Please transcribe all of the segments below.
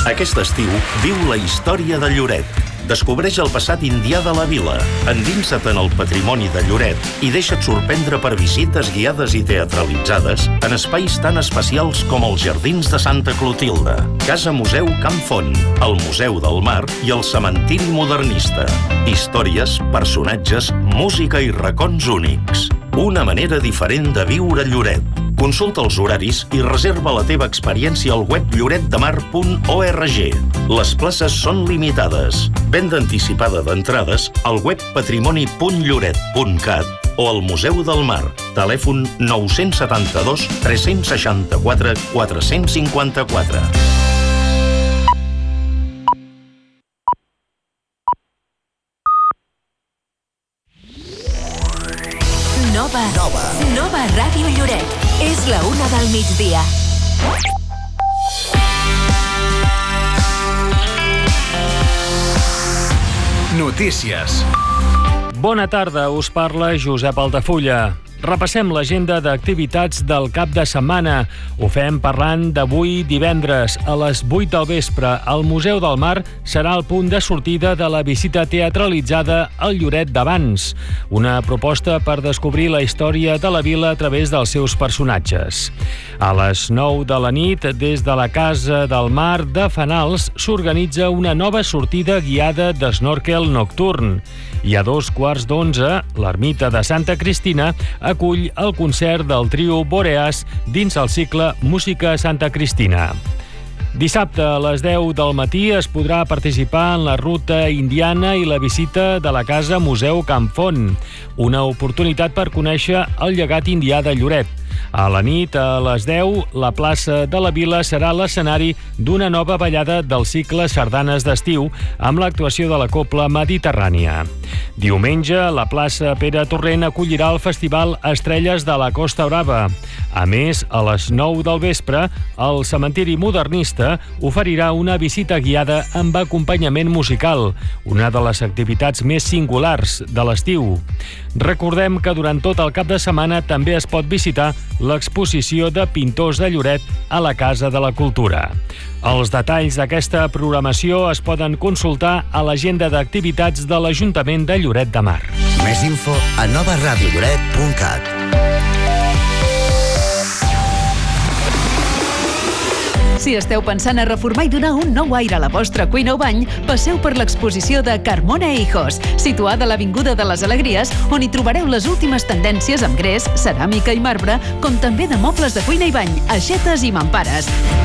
Aquest estiu viu la història de Lloret. Descobreix el passat indià de la vila, endinsa't en el patrimoni de Lloret i deixa't sorprendre per visites guiades i teatralitzades en espais tan especials com els Jardins de Santa Clotilde, Casa Museu Camp Font, el Museu del Mar i el Cementiri Modernista. Històries, personatges, música i racons únics. Una manera diferent de viure Lloret. Consulta els horaris i reserva la teva experiència al web lloretdemar.org. Les places són limitades. Venda anticipada d'entrades al web patrimoni.lloret.cat o al Museu del Mar. Telèfon 972 364 454. Nova Ràdio Lloret. És la 1 del migdia. Notícies. Bona tarda, us parla Josep Altafulla. Repassem l'agenda d'activitats del cap de setmana. Ho fem parlant d'avui divendres. A les 8 del vespre, el Museu del Mar serà el punt de sortida de la visita teatralitzada al Lloret d'abans. Una proposta per descobrir la història de la vila a través dels seus personatges. A les 9 de la nit, des de la Casa del Mar de Fenals, s'organitza una nova sortida guiada d'snorkel nocturn. I a 11:15, l'ermita de Santa Cristina acull el concert del trio Boreas dins el cicle Música Santa Cristina. Dissabte a les 10 del matí es podrà participar en la ruta indiana i la visita de la Casa Museu Camp Font, una oportunitat per conèixer el llegat indià de Lloret. A la nit, a les 10, la plaça de la Vila serà l'escenari d'una nova ballada del cicle Sardanes d'estiu amb l'actuació de la Cobla Mediterrània. Diumenge, la plaça Pere Torrent acollirà el festival Estrelles de la Costa Brava. A més, a les 9 del vespre, el Cementiri Modernista oferirà una visita guiada amb acompanyament musical, una de les activitats més singulars de l'estiu. Recordem que durant tot el cap de setmana també es pot visitar l'exposició de pintors de Lloret a la Casa de la Cultura. Els detalls d'aquesta programació es poden consultar a l'agenda d'activitats de l'Ajuntament de Lloret de Mar. Més info a novaradiolloret.cat. Si esteu pensant a reformar i donar un nou aire a la vostra cuina o bany, passeu per l'exposició de Carmona Hijos, situada a l'Avinguda de les Alegries, on hi trobareu les últimes tendències amb gres, ceràmica i marbre, com també de mobles de cuina i bany, aixetes i mampares.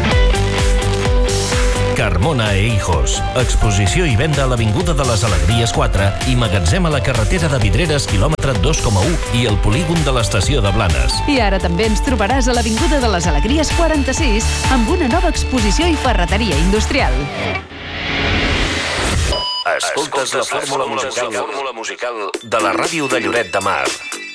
Carmona Hijos. Exposició i venda a l'Avinguda de les Alegries 4 i magatzem a la carretera de Vidreres, quilòmetre 2,1 i el polígon de l'estació de Blanes. I ara també ens trobaràs a l'Avinguda de les Alegries 46 amb una nova exposició i ferreteria industrial. Escoltes la fórmula musical de la ràdio de Lloret de Mar.